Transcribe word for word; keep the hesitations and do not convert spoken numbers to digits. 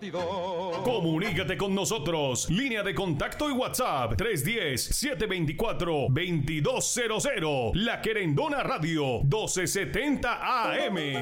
Comunícate con nosotros. Línea de contacto y WhatsApp tres uno cero, siete dos cuatro, dos dos cero cero. La Querendona Radio doce setenta A M.